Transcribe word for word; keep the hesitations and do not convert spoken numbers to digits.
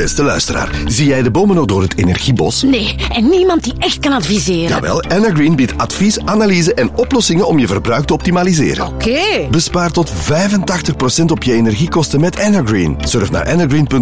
Beste luisteraar, zie jij de bomen nog door het energiebos? Nee, en niemand die echt kan adviseren. Jawel, Energreen biedt advies, analyse en oplossingen om je verbruik te optimaliseren. Oké. Bespaar tot vijfentachtig procent op je energiekosten met Energreen. Surf naar energreen punt